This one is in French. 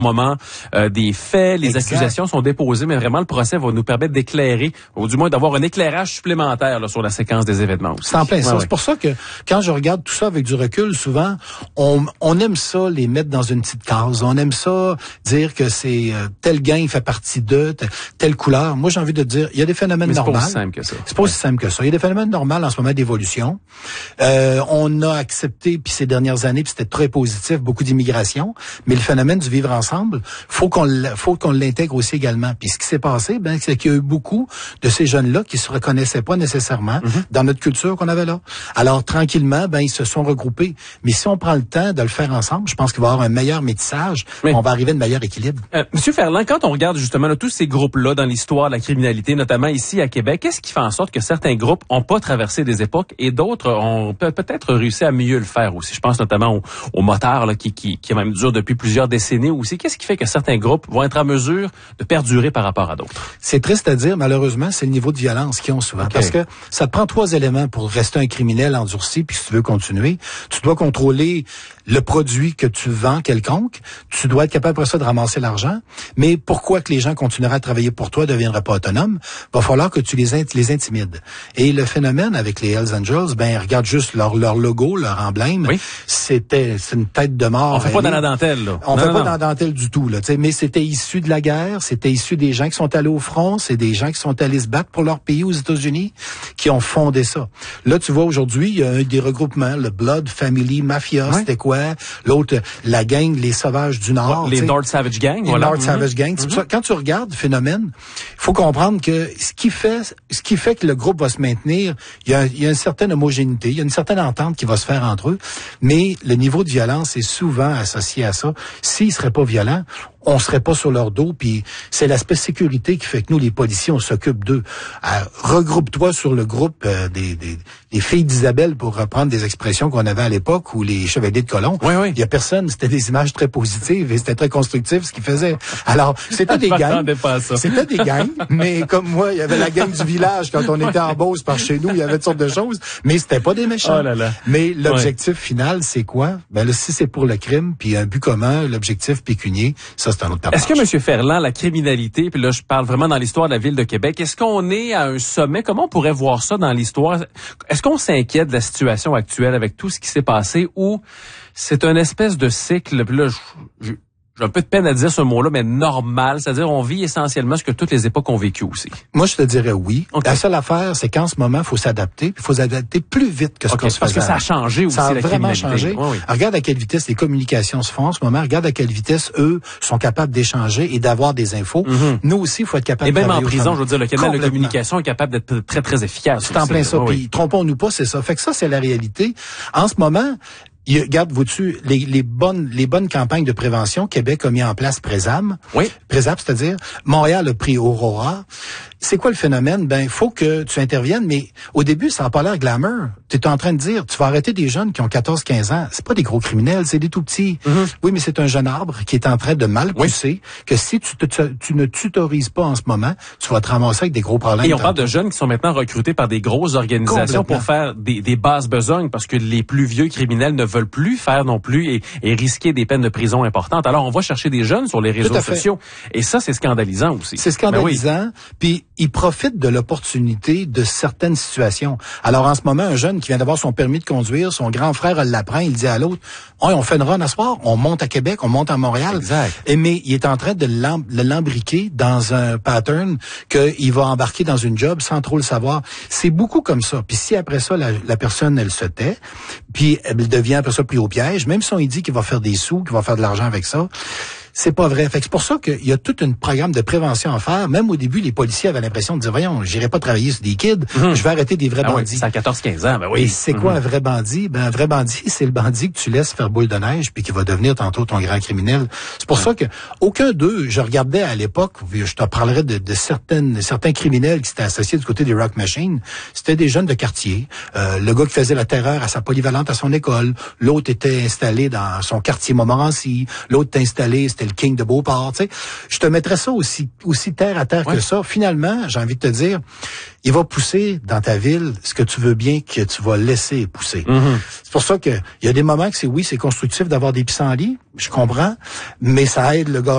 moment des faits, les accusations sont déposées, mais vraiment le procès va nous permettre d'éclairer, ou du moins d'avoir un éclairage supplémentaire là, sur la séquence des événements aussi. C'est en plein ça. C'est pour ça que quand je regarde tout ça avec du recul, souvent, on aime ça les mettre dans une petite case. On aime ça dire que c'est tel gang fait partie de telle couleur. Moi, j'ai envie de dire, il y a des phénomènes normaux. C'est pas aussi simple que ça. C'est pas aussi simple que ça. Il y a des phénomènes normaux en ce moment d'évolution. On a accepté, puis ces dernières années, puis c'était très positif, beaucoup d'immigration, mais le phénomène du vivre ensemble, faut qu'on l'intègre aussi également. Puis ce qui s'est passé, c'est qu'il y a eu beaucoup de ces jeunes-là qui se reconnaissaient pas nécessairement dans notre culture qu'on avait là. Alors tranquillement, ils se sont regroupés. Mais si on prend le temps de le faire ensemble, je pense qu'il va y avoir un meilleur métissage. On va arriver à un meilleur équilibre. Monsieur Ferland, quand on regarde justement là, tous ces groupes-là dans l'histoire de la criminalité, notamment ici à Québec, qu'est-ce qui fait en sorte que certains groupes ont pas traversé des époques et d'autres ont peut-être réussi à mieux le faire aussi? Je pense notamment aux motards là, qui même durent depuis plusieurs décennies aussi. Qu'est-ce qui fait que certains groupes vont être en mesure de perdurer par rapport à d'autres? C'est triste à dire, malheureusement, c'est le niveau de violence qu'ils ont souvent. Okay. Parce que ça te prend 3 éléments pour rester un criminel endurci, puis si tu veux continuer, tu dois contrôler le produit que tu vends quelconque, tu dois être capable après ça de ramasser l'argent, mais pourquoi que les gens continueraient à travailler pour toi, ne deviendraient pas autonomes? Va falloir que tu les intimides. Et le phénomène avec les Hells Angels, regarde juste leur logo, leur emblème, c'est une tête de mort. On fait pas dans la dentelle, là. On fait pas dans la dentelle du tout, là. Mais c'était issu de la guerre, c'était issu des gens qui sont allés au front, c'est des gens qui sont allés se battre pour leur pays aux États-Unis, qui ont fondé ça. Là, tu vois, aujourd'hui, il y a des regroupements, le Blood Family Mafia, c'était quoi? L'autre, la gang, les Sauvages du Nord. Les North Savage Gang. Les North Savage Gang. C'est pour ça, quand tu regardes le phénomène, il faut comprendre que ce qui fait que le groupe va se maintenir, il y a une certaine homogénéité, il y a une certaine entente qui va se faire entre eux, mais le niveau de violence est souvent associé à ça. S'ils seraient pas violents, on serait pas sur leur dos, puis c'est l'aspect sécurité qui fait que nous, les policiers, on s'occupe d'eux. Regroupe-toi sur le groupe des filles d'Isabelle, pour reprendre des expressions qu'on avait à l'époque, ou les chevaliers de Colomb. Oui. Il y a personne, c'était des images très positives et c'était très constructif ce qu'ils faisaient. Alors, c'était des gangs. C'était des gangs, mais comme moi, il y avait la gang du village quand on était en Beauce par chez nous, il y avait toutes sortes de choses, mais c'était pas des méchants. Oh là là. Mais l'objectif final, c'est quoi? Là, si c'est pour le crime, puis un but commun, l'objectif pécunier, ça, c'est un autre Est-ce que, M. Ferland, la criminalité, puis là, je parle vraiment dans l'histoire de la Ville de Québec, est-ce qu'on est à un sommet? Comment on pourrait voir ça dans l'histoire? Est-ce qu'on s'inquiète de la situation actuelle avec tout ce qui s'est passé, ou c'est une espèce de cycle, puis là, j'ai un peu de peine à dire ce mot-là, mais normal, c'est-à-dire on vit essentiellement ce que toutes les époques ont vécu aussi? Moi, je te dirais oui. Okay. La seule affaire, c'est qu'en ce moment, il faut s'adapter, puis il faut s'adapter plus vite que ce qu'on se faisait. Parce que ça a changé aussi, la criminalité. Ça a vraiment changé. Oui. Regarde à quelle vitesse les communications se font en ce moment. Regarde à quelle vitesse, eux, sont capables d'échanger et d'avoir des infos. Nous aussi, il faut être capable de travailler. Et même en prison, je veux dire, le canal de communication est capable d'être très, très efficace. C'est en plein ça. Puis, trompons-nous pas, c'est ça. Fait que ça, c'est la réalité. En ce moment, regarde, vois-tu, les bonnes campagnes de prévention, Québec a mis en place Présam. Oui. Présam, c'est-à-dire, Montréal a pris Aurora. C'est quoi le phénomène? Il faut que tu interviennes, mais au début, ça n'a pas l'air glamour. Tu es en train de dire, tu vas arrêter des jeunes qui ont 14-15 ans. C'est pas des gros criminels, c'est des tout petits. Oui, mais c'est un jeune arbre qui est en train de mal pousser, que si tu ne tutorises pas en ce moment, tu vas te ramasser avec des gros problèmes. Et on parle de jeunes qui sont maintenant recrutés par des grosses organisations pour faire des basses besognes, parce que les plus vieux criminels ne veulent plus faire non plus et risquer des peines de prison importantes. Alors, on va chercher des jeunes sur les réseaux sociaux. Et ça, c'est scandalisant aussi. C'est scandalisant. Puis, ils profitent de l'opportunité de certaines situations. Alors, en ce moment, un jeune qui vient d'avoir son permis de conduire, son grand frère l'apprend, il dit à l'autre, on fait une run à soir, on monte à Québec, on monte à Montréal. Exact. Mais il est en train de l'embriquer dans un pattern qu'il va embarquer dans une job sans trop le savoir. C'est beaucoup comme ça. Puis si après ça, la personne, elle se tait, puis elle devient après ça pris au piège, même si on lui dit qu'il va faire des sous, qu'il va faire de l'argent avec ça, c'est pas vrai. Fait que c'est pour ça qu'il y a tout un programme de prévention à faire. Même au début, les policiers avaient l'impression de dire, voyons, j'irai pas travailler sur des kids, je vais arrêter des vrais bandits. C'est à 14-15 ans, oui. Et c'est quoi un vrai bandit? Un vrai bandit, c'est le bandit que tu laisses faire boule de neige puis qui va devenir tantôt ton grand criminel. C'est pour ça que aucun d'eux, je regardais à l'époque, je te parlerai de certains criminels qui s'étaient associés du côté des Rock Machines. C'était des jeunes de quartier. Le gars qui faisait la terreur à sa polyvalente à son école. L'autre était installé dans son quartier Montmorency. L'autre était installé, c'était le King de Beauport, tu sais. Je te mettrais ça aussi terre à terre que ça. Finalement, j'ai envie de te dire, il va pousser dans ta ville ce que tu veux bien que tu vas laisser pousser. C'est pour ça que il y a des moments que c'est constructif d'avoir des pissenlits, je comprends, mais ça aide le gars